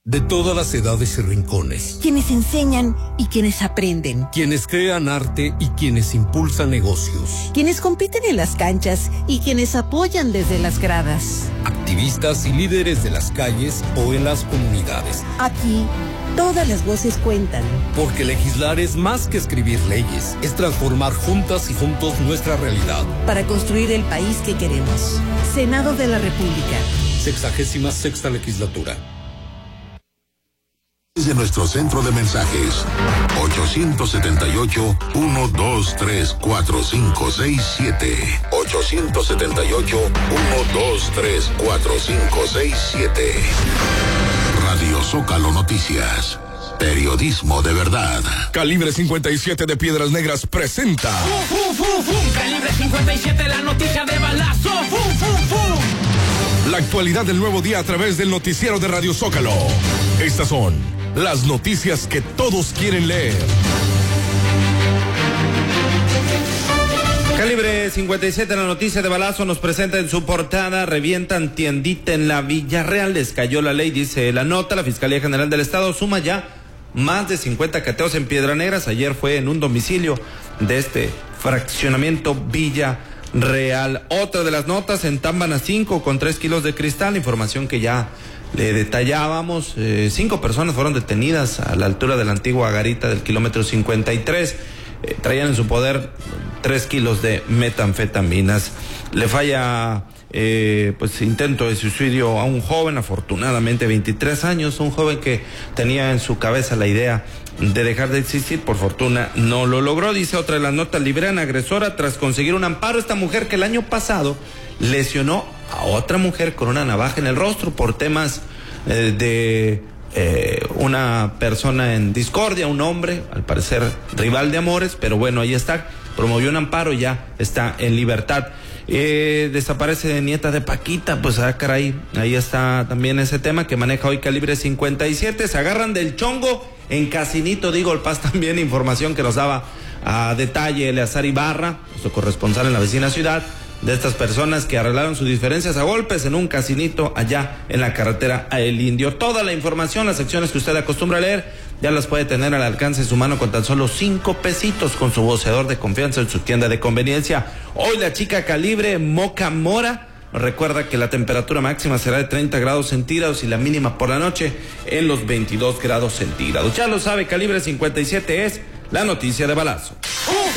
De todas las edades y rincones. Quienes enseñan y quienes aprenden. Quienes crean arte y quienes impulsan negocios. Quienes compiten en las canchas y quienes apoyan desde las gradas. Activistas y líderes de las calles o en las comunidades. Aquí, todas las voces cuentan. Porque legislar es más que escribir leyes, es transformar juntas y juntos nuestra realidad. Para construir el país que queremos. Senado de la República. 66ª legislatura. De nuestro centro de mensajes 878-123-4567 878-123-4567 Radio Zócalo Noticias, periodismo de verdad. Calibre 57 de Piedras Negras presenta Calibre 57, la noticia de balazo. la actualidad del nuevo día a través del noticiero de Radio Zócalo. Estas son las noticias que todos quieren leer. Calibre 57, la noticia de balazo nos presenta en su portada: revientan tiendita en la Villarreal, les cayó la ley, dice la nota. La Fiscalía General del Estado suma ya más de 50 cateos en Piedras Negras. Ayer fue en un domicilio de este fraccionamiento Villarreal. Otra de las notas: entamban a 5 con 3 kilos de cristal, información que ya le detallábamos. 5 personas fueron detenidas a la altura de la antigua garita del kilómetro 53. Traían en su poder 3 kilos de metanfetaminas. Le falla intento de suicidio a un joven, afortunadamente 23 años, un joven que tenía en su cabeza la idea de dejar de existir. Por fortuna no lo logró. Dice otra de las notas: liberan agresora tras conseguir un amparo. Esta mujer que el año pasado lesionó a otra mujer con una navaja en el rostro por temas de una persona en discordia, un hombre, al parecer rival de amores, pero bueno, ahí está, promovió un amparo y ya está en libertad. Desaparece nieta de Paquita, pues caray, ahí está también ese tema que maneja hoy Calibre 57. Se agarran del chongo en Casinito de Eagle Pass, también información que nos daba a detalle Eleazar Ibarra, nuestro corresponsal en la vecina ciudad, de estas personas que arreglaron sus diferencias a golpes en un casinito allá en la carretera a El Indio. Toda la información, las secciones que usted acostumbra a leer, ya las puede tener al alcance de su mano con tan solo 5 pesitos con su voceador de confianza en su tienda de conveniencia. Hoy la chica Calibre Moca Mora nos recuerda que la temperatura máxima será de 30 grados centígrados y la mínima por la noche en los 22 grados centígrados. Ya lo sabe, Calibre 57 es la noticia de balazo.